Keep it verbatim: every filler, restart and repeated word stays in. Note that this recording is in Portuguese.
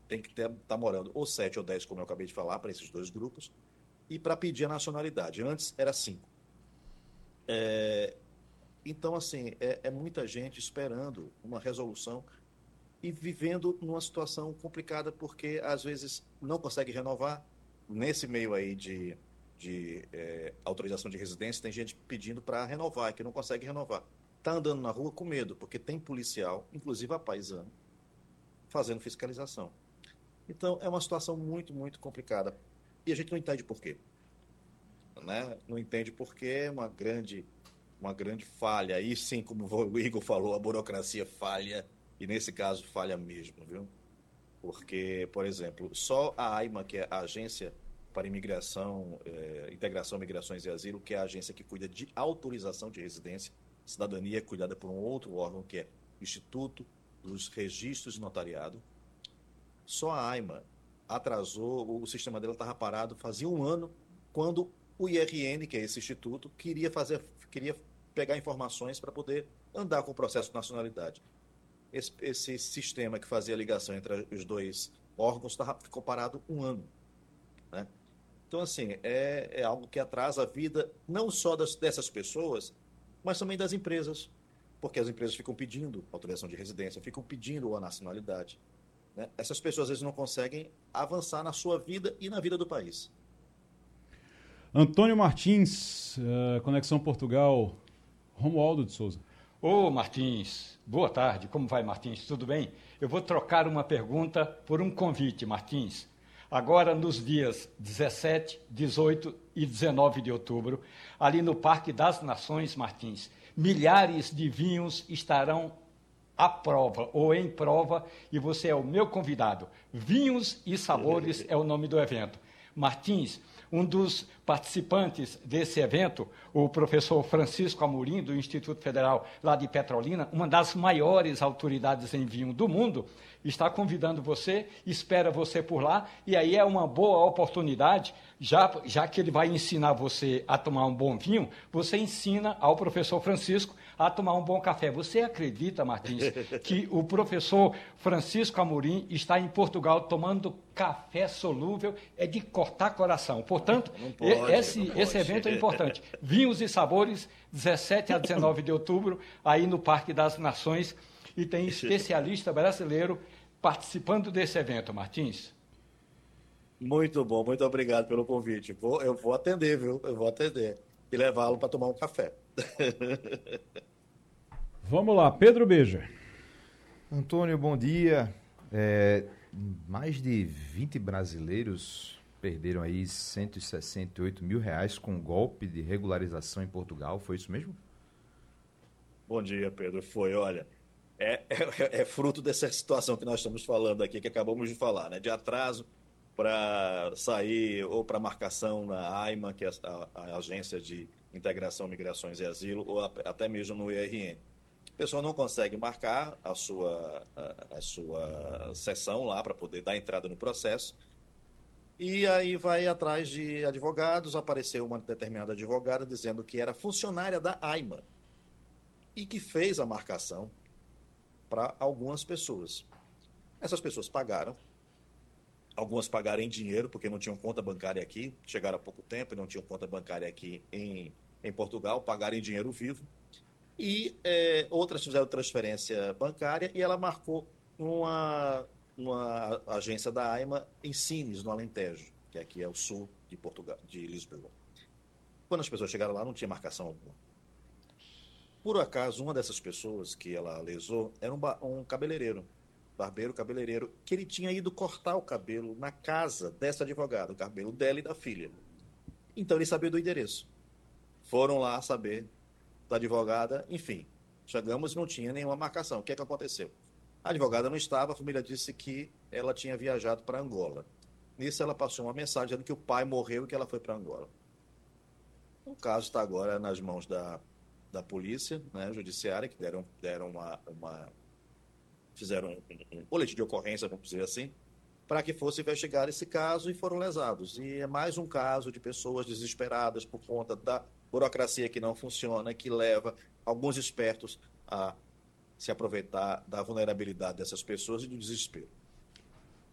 tem que estar tá morando ou sete ou dez, como eu acabei de falar, para esses dois grupos, e para pedir a nacionalidade. Antes era cinco. É, então, assim, é, é muita gente esperando uma resolução e vivendo numa situação complicada, porque às vezes não consegue renovar. Nesse meio aí de, de é, autorização de residência, tem gente pedindo para renovar, que não consegue renovar. Está andando na rua com medo, porque tem policial, inclusive a paisano, fazendo fiscalização. Então, é uma situação muito, muito complicada. E a gente não entende por quê. Né? Não entende por quê, é uma grande, uma grande falha. E sim, como o Igor falou, a burocracia falha, e nesse caso falha mesmo, viu? Porque, por exemplo, só a AIMA, que é a Agência para Imigração, eh, Integração, Migrações e Asilo, que é a agência que cuida de autorização de residência, cidadania é cuidada por um outro órgão, que é o Instituto dos Registros de Notariado. Só a AIMA atrasou, o sistema dela estava parado fazia um ano, quando o I R N, que é esse instituto, queria fazer, queria pegar informações para poder andar com o processo de nacionalidade. Esse, esse sistema que fazia a ligação entre os dois órgãos tava, ficou parado um ano. Né? Então, assim, é, é algo que atrasa a vida não só das, dessas pessoas, mas também das empresas, porque as empresas ficam pedindo autorização de residência, ficam pedindo a nacionalidade. Né? Essas pessoas, às vezes, não conseguem avançar na sua vida e na vida do país. Antônio Martins, uh, Conexão Portugal, Romualdo de Souza. Ô, Martins, boa tarde. Como vai, Martins? Tudo bem? Eu vou trocar uma pergunta por um convite, Martins. Agora, nos dias dezessete, dezoito e dezenove de outubro, ali no Parque das Nações, Martins, milhares de vinhos estarão à prova ou em prova, e você é o meu convidado. Vinhos e Sabores é o nome do evento. Martins, um dos participantes desse evento, o professor Francisco Amorim, do Instituto Federal lá de Petrolina, uma das maiores autoridades em vinho do mundo, está convidando você, espera você por lá, e aí é uma boa oportunidade, já, já que ele vai ensinar você a tomar um bom vinho, você ensina ao professor Francisco a tomar um bom café. Você acredita, Martins, que o professor Francisco Amorim está em Portugal tomando café solúvel? É de cortar coração. Portanto, pode, esse, esse evento é importante. Vinhos e Sabores, dezessete a dezenove de outubro, aí no Parque das Nações, e tem especialista brasileiro participando desse evento, Martins. Muito bom, muito obrigado pelo convite. Vou, eu vou atender, viu? Eu vou atender. E levá-lo para tomar um café. Vamos lá, Pedro Beja. Antônio, bom dia. É, mais de vinte brasileiros perderam aí cento e sessenta e oito mil reais com golpe de regularização em Portugal. Foi isso mesmo? Bom dia, Pedro. Foi, olha, é, é, é fruto dessa situação que nós estamos falando aqui, que acabamos de falar, né? De atraso para sair ou para marcação na AIMA, que é a, a Agência de Integração, Migrações e Asilo, ou a, até mesmo no I R N. A pessoa não consegue marcar a sua, a, a sua sessão lá para poder dar entrada no processo, e aí vai atrás de advogados. Apareceu uma determinada advogada dizendo que era funcionária da AIMA e que fez a marcação para algumas pessoas. Essas pessoas pagaram. Algumas pagaram em dinheiro, porque não tinham conta bancária aqui, chegaram há pouco tempo e não tinham conta bancária aqui em, em Portugal, pagaram em dinheiro vivo. E é, outras fizeram transferência bancária, e ela marcou uma, uma agência da AIMA em Sines, no Alentejo, que aqui é o sul de Portugal, de Lisboa. Quando as pessoas chegaram lá, não tinha marcação alguma. Por acaso, uma dessas pessoas que ela lesou era um, um cabeleireiro, barbeiro cabeleireiro, que ele tinha ido cortar o cabelo na casa dessa advogada, o cabelo dela e da filha. Então ele sabia do endereço. Foram lá saber da advogada, enfim, chegamos e não tinha nenhuma marcação. O que é que aconteceu? A advogada não estava, a família disse que ela tinha viajado para Angola. Nisso ela passou uma mensagem dizendo que o pai morreu e que ela foi para Angola. O caso está agora nas mãos da, da polícia, né, judiciária, que deram, deram uma, uma fizeram um, um boletim de ocorrência, vamos dizer assim, para que fosse investigar esse caso, e foram lesados. E é mais um caso de pessoas desesperadas por conta da burocracia que não funciona, que leva alguns espertos a se aproveitar da vulnerabilidade dessas pessoas e do desespero.